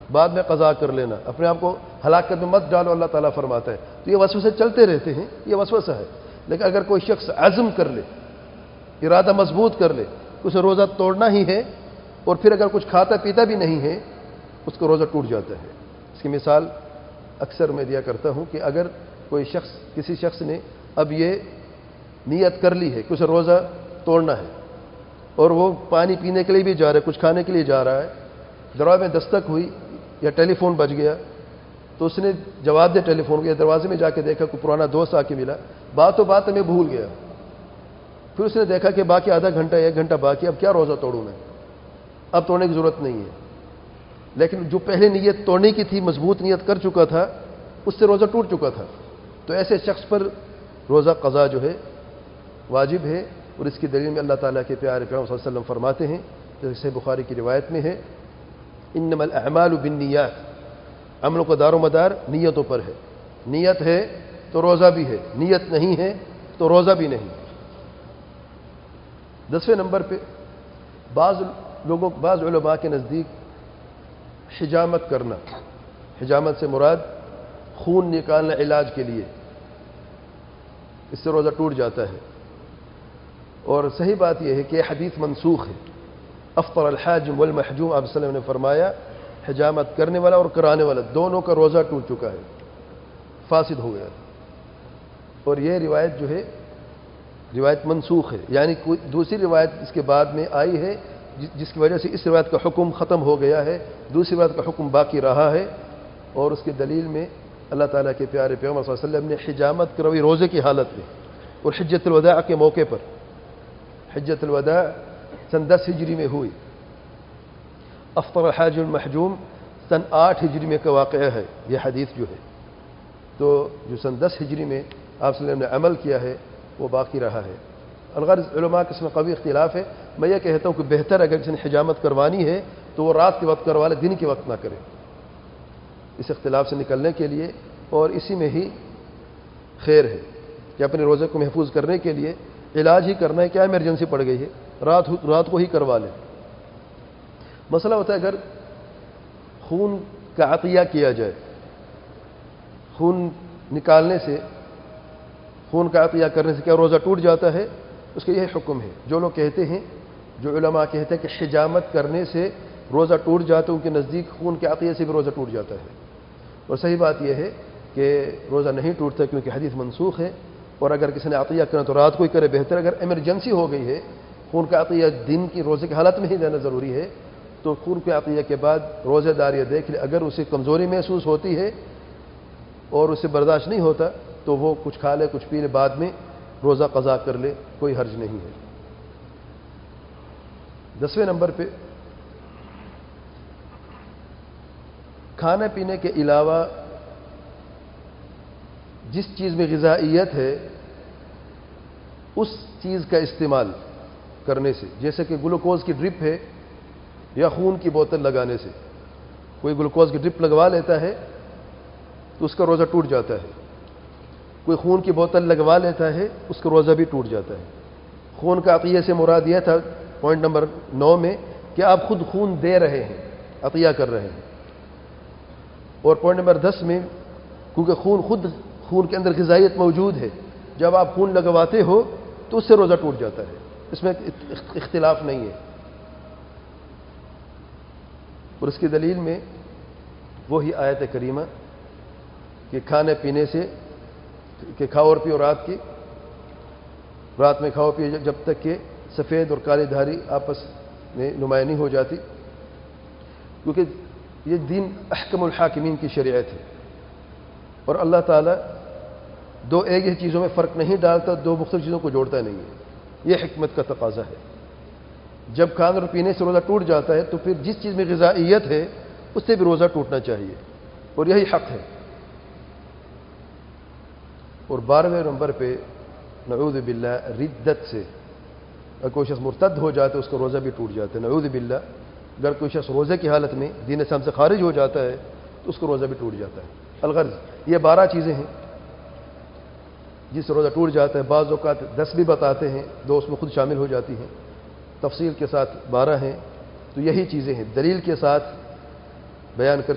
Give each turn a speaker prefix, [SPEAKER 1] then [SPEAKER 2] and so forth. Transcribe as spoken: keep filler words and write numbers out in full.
[SPEAKER 1] بعد میں قضا کر لینا، اپنے آپ کو ہلاکت میں مت ڈالو، اللہ تعالیٰ فرماتا ہے. تو یہ وسوسے چلتے رہتے ہیں، یہ وسوسہ ہے. لیکن اگر کوئی شخص عزم کر لے، ارادہ مضبوط کر لے، اسے روزہ توڑنا ہی ہے، اور پھر اگر کچھ کھاتا پیتا بھی نہیں ہے، اس کا روزہ ٹوٹ جاتا ہے. اس کی مثال اکثر میں دیا کرتا ہوں کہ اگر کوئی شخص کسی شخص نے اب یہ نیت کر لی ہے کہ اسے روزہ توڑنا ہے، اور وہ پانی پینے کے لیے بھی جا رہا ہے، کچھ کھانے کے لیے جا رہا ہے، دروازے میں دستک ہوئی یا ٹیلی فون بج گیا، تو اس نے جواب دیا ٹیلی فون کو، یا دروازے میں جا کے دیکھا کوئی پرانا دوست آ کے ملا، بات و بات میں بھول گیا. پھر اس نے دیکھا کہ باقی آدھا گھنٹہ ایک گھنٹہ باقی، اب کیا روزہ توڑوں میں، اب توڑنے کی ضرورت نہیں ہے. لیکن جو پہلے نیت توڑنے کی تھی، مضبوط نیت کر چکا تھا، اس سے روزہ ٹوٹ چکا تھا. تو ایسے شخص پر روزہ قضا جو ہے واجب ہے. اور اس کی دلیل میں اللہ تعالیٰ کے پیارے پیغمبر صلی اللہ علیہ وسلم فرماتے ہیں، جیسے صحیح بخاری کی روایت میں ہے، انما الاعمال بالنیات، عملوں کا دار و مدار نیتوں پر ہے. نیت ہے تو روزہ بھی ہے، نیت نہیں ہے تو روزہ بھی نہیں. دسویں نمبر پہ بعض لوگوں بعض علماء کے نزدیک حجامت کرنا، حجامت سے مراد خون نکالنا علاج کے لیے، اس سے روزہ ٹوٹ جاتا ہے. اور صحیح بات یہ ہے کہ حدیث منسوخ ہے. افطر الحاجم والمحجوم، آپ صلی اللہ علیہ وسلم نے فرمایا حجامت کرنے والا اور کرانے والا دونوں کا روزہ ٹوٹ چکا ہے، فاسد ہو گیا. اور یہ روایت جو ہے روایت منسوخ ہے، یعنی کوئی دوسری روایت اس کے بعد میں آئی ہے جس کی وجہ سے اس روایت کا حکم ختم ہو گیا ہے، دوسری روایت کا حکم باقی رہا ہے. اور اس کی دلیل میں اللہ تعالیٰ کے پیارے پیغمبر صلی اللہ علیہ وسلم نے حجامت کروی روزے کی حالت میں، اور حجۃ الوداع کے موقع پر. حجۃ الوداع سن دس ہجری میں ہوئی، افطر الحاج المحجوم سن آٹھ ہجری میں کا واقعہ ہے یہ حدیث جو ہے. تو جو سن دس ہجری میں آپ صلی اللہ علیہ وسلم نے عمل کیا ہے وہ باقی رہا ہے. الغرض علماء کے اس میں قوی اختلاف ہے. میں یہ کہتا ہوں کہ بہتر اگر کسی نے حجامت کروانی ہے تو وہ رات کے وقت کروا لے، دن کے وقت نہ کرے، اس اختلاف سے نکلنے کے لیے. اور اسی میں ہی خیر ہے کہ اپنے روزے کو محفوظ کرنے کے لیے علاج ہی کرنا ہے. کیا ایمرجنسی پڑ گئی ہے، رات رات کو ہی کروا لیں. مسئلہ ہوتا ہے اگر خون کا عطیہ کیا جائے، خون نکالنے سے، خون کا عطیہ کرنے سے کیا روزہ ٹوٹ جاتا ہے؟ اس کا یہی حکم ہے. جو لوگ کہتے ہیں، جو علماء کہتے ہیں کہ حجامت کرنے سے روزہ ٹوٹ جاتا ہے، ان کے نزدیک خون کے عطیہ سے بھی روزہ ٹوٹ جاتا ہے. اور صحیح بات یہ ہے کہ روزہ نہیں ٹوٹتا کیونکہ حدیث منسوخ ہے. اور اگر کسی نے عطیہ کرنا تو رات کو ہی کرے بہتر. اگر ایمرجنسی ہو گئی ہے، خون کا عطیہ دن کی روزے کی حالت میں ہی دینا ضروری ہے، تو خون کے عطیہ کے بعد روزہ داری دیکھ لے. اگر اسے کمزوری محسوس ہوتی ہے اور اسے برداشت نہیں ہوتا تو وہ کچھ کھا لے، کچھ پی لے، بعد میں روزہ قضا کر لے، کوئی حرج نہیں ہے. دسویں نمبر پہ کھانے پینے کے علاوہ جس چیز میں غذائیت ہے اس چیز کا استعمال کرنے سے، جیسے کہ گلوکوز کی ڈرپ ہے یا خون کی بوتل لگانے سے. کوئی گلوکوز کی ڈرپ لگوا لیتا ہے تو اس کا روزہ ٹوٹ جاتا ہے. کوئی خون کی بوتل لگوا لیتا ہے، اس کا روزہ بھی ٹوٹ جاتا ہے. خون کا عطیہ سے مراد یہ تھا پوائنٹ نمبر نو میں کہ آپ خود خون دے رہے ہیں، عطیہ کر رہے ہیں. اور پوائنٹ نمبر دس میں کیونکہ خون خود خون کے اندر غذائیت موجود ہے، جب آپ خون لگواتے ہو تو اس سے روزہ ٹوٹ جاتا ہے، اس میں اختلاف نہیں ہے. اور اس کی دلیل میں وہی آیت کریمہ کہ کھانے پینے سے کہ کھاؤ اور پیو رات کی رات میں کھاؤ پیو جب تک کہ سفید اور کالی دھاری آپس میں نمایاں نہیں ہو جاتی، کیونکہ یہ دین احکم الحاکمین کی شریعت ہے. اور اللہ تعالیٰ دو ایک ہی چیزوں میں فرق نہیں ڈالتا، دو مختلف چیزوں کو جوڑتا نہیں ہے. یہ حکمت کا تقاضا ہے. جب کھانے اور پینے سے روزہ ٹوٹ جاتا ہے تو پھر جس چیز میں غذائیت ہے اس سے بھی روزہ ٹوٹنا چاہیے، اور یہی حق ہے. اور بارہویں نمبر پہ نعوذ باللہ ردت سے، اگر کوئی شخص مرتد ہو جاتا ہے اس کا روزہ بھی ٹوٹ جاتا ہے. نعوذ باللہ اگر کوئی شخص روزے کی حالت میں دین اسلام سے خارج ہو جاتا ہے تو اس کا روزہ بھی ٹوٹ جاتا ہے. الغرض یہ بارہ چیزیں ہیں جس سے روزہ ٹوٹ جاتا ہے. بعض اوقات دس بھی بتاتے ہیں، دو اس میں خود شامل ہو جاتی ہیں، تفصیل کے ساتھ بارہ ہیں. تو یہی چیزیں ہیں دلیل کے ساتھ بیان کر